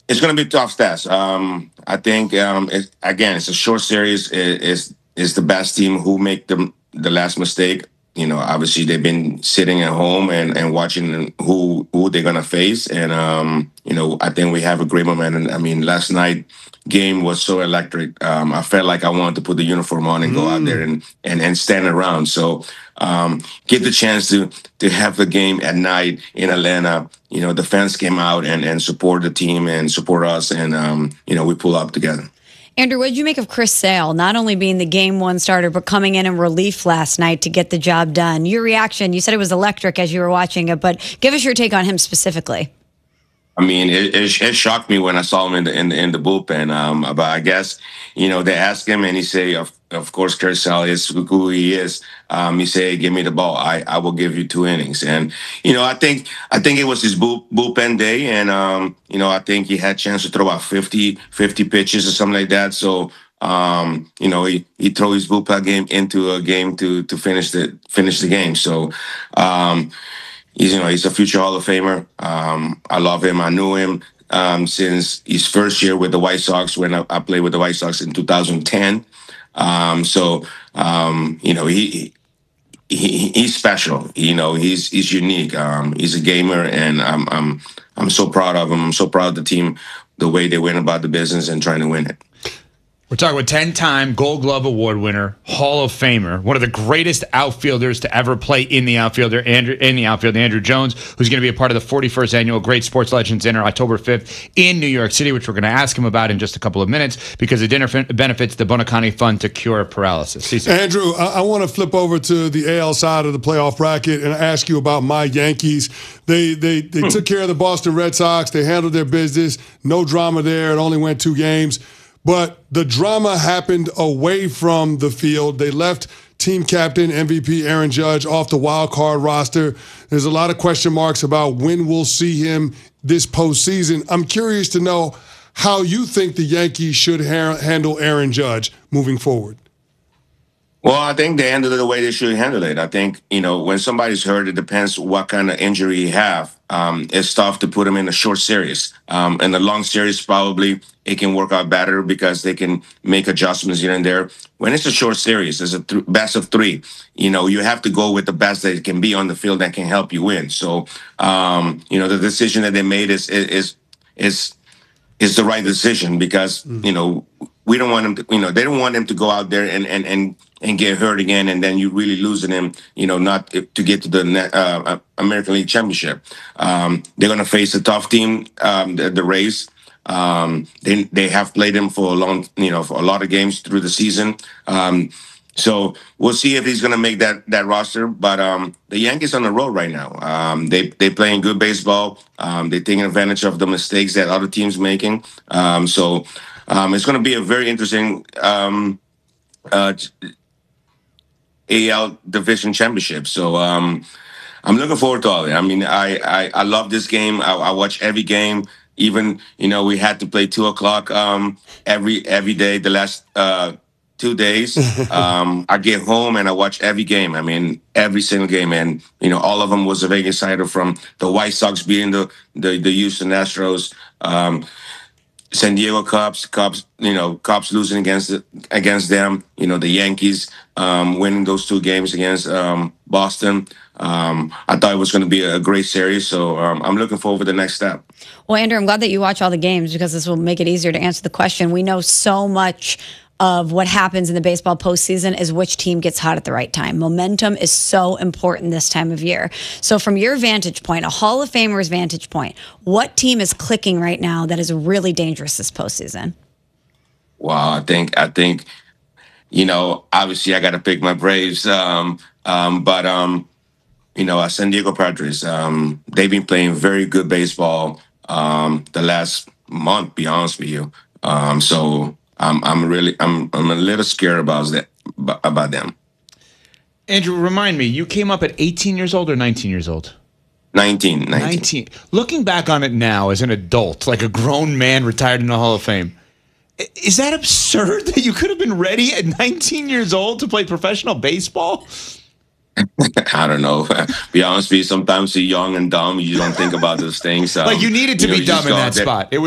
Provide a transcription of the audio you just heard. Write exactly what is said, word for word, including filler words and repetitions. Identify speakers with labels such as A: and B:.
A: It's going to be a tough test. Um, I think um, it, again, it's a short series. It, it's it's the best team who make the the last mistake. You know, obviously they've been sitting at home and, and watching who who they're gonna face, and um, you know, I think we have a great momentum. I mean, last night game was so electric. Um, I felt like I wanted to put the uniform on and go
B: Mm.
A: out there and and, and stand around. So um, get the chance to to have the game at night in Atlanta. You know, the fans came out and and support the team and support us, and um, you know, we pull up together.
C: Andrew, what did you make of Chris Sale, not only being the game one starter, but coming in in relief last night to get the job done? Your reaction, you said it was electric as you were watching it, but give us your take on him specifically.
A: I mean, it, it, it shocked me when I saw him in the in the, in the bullpen. Um, but I guess, you know, they asked him, and he say, of, of course, Chris Sale is who he is. Um, he said, "Give me the ball. I, I will give you two innings." And you know, I think I think it was his bull, bullpen day, and um, you know, I think he had a chance to throw about fifty, fifty pitches or something like that. So. Um, you know, he, he throw his bullpen game into a game to to finish the finish the game. So, um, He's, you know, he's a future Hall of Famer. Um, I love him. I knew him um, since his first year with the White Sox when I, I played with the White Sox in two thousand ten. Um, so, um, you know, he, he he's special. You know, he's he's unique. Um, he's a gamer, and I'm I'm I'm so proud of him. I'm so proud of the team, the way they went about the business and trying to win it.
B: We're talking with ten-time Gold Glove Award winner, Hall of Famer, one of the greatest outfielders to ever play in the outfielder, Andrew, in the outfield, Andrew Jones, who's going to be a part of the forty-first annual Great Sports Legends Dinner, October fifth, in New York City, which we're going to ask him about in just a couple of minutes because the dinner fin- benefits the Bonacani Fund to cure paralysis. Cecil.
D: Andrew, I, I want to flip over to the A L side of the playoff bracket and ask you about my Yankees. They they they hmm. took care of the Boston Red Sox. They handled their business. No drama there. It only went two games. But the drama happened away from the field. They left team captain, M V P Aaron Judge off the wild card roster. There's a lot of question marks about when we'll see him this postseason. I'm curious to know how you think the Yankees should ha- handle Aaron Judge moving forward.
A: Well, I think they handled it the way they should handle it. I think, you know, when somebody's hurt, it depends what kind of injury you have. Um, it's tough to put them in a short series. Um, in the long series, probably it can work out better because they can make adjustments here and there. When it's a short series, it's a th- best of three. You know, you have to go with the best that can be on the field that can help you win. So, um, you know, the decision that they made is is is is the right decision because, mm. you know, we don't want him to, you know, they don't want him to go out there and and and and get hurt again, and then you really losing him, you know, not to get to the uh, American League Championship. Um, they're going to face a tough team, um, the, the Rays. Um, they they have played him for a long, you know, for a lot of games through the season. Um, so we'll see if he's going to make that that roster. But um, the Yankees on the road right now. Um, they they playing good baseball. Um, they're taking advantage of the mistakes that other teams making. Um, so um, it's going to be a very interesting um, uh, A L Division Championship. So um, I'm looking forward to all of it. I mean, I I, I love this game. I, I watch every game. Even, you know, we had to play two o'clock um, every every day the last uh, two days. um, I get home and I watch every game. I mean, every single game. And, you know, all of them was a big excited from the White Sox beating the, the, the Houston Astros. Um, San Diego Cubs, Cubs, you know, Cubs losing against against them. You know, the Yankees um, winning those two games against um, Boston. Um, I thought it was going to be a great series, so um, I'm looking forward to the next step.
C: Well, Andrew, I'm glad that you watch all the games because this will make it easier to answer the question. We know so much of what happens in the baseball postseason is which team gets hot at the right time. Momentum is so important this time of year. So from your vantage point, a Hall of Famer's vantage point, what team is clicking right now that is really dangerous this postseason?
A: Wow, I think, I think, you know, obviously I got to pick my Braves, um, um, but, um, you know, uh, San Diego Padres, um, they've been playing very good baseball um, the last month, be honest with you. Um, so, I'm I'm really I'm I'm a little scared about that about them.
B: Andrew, remind me, you came up at eighteen years old or nineteen years old?
A: nineteen, nineteen.
B: nineteen. Looking back on it now as an adult, like a grown man retired in the Hall of Fame, is that absurd that you could have been ready at nineteen years old to play professional baseball?
A: I don't know. Be honest with you, sometimes you're young and dumb. You don't think about those things. Um,
B: like you needed to
A: you know,
B: be dumb in that spot. It was